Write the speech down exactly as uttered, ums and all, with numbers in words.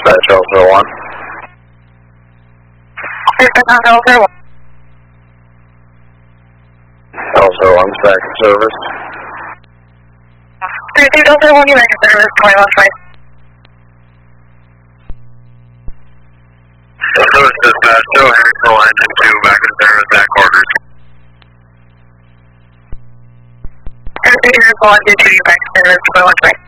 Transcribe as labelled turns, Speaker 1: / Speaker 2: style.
Speaker 1: dispatch, Delta one.
Speaker 2: Delta one.
Speaker 1: Delta one, back in service.
Speaker 2: three two Delta one, you're back in service, twenty-one five.
Speaker 1: Service dispatch, show Harrisville engine two, back in service, back quarters.
Speaker 2: three two Harrisville engine two, you're back in service, twenty-one five.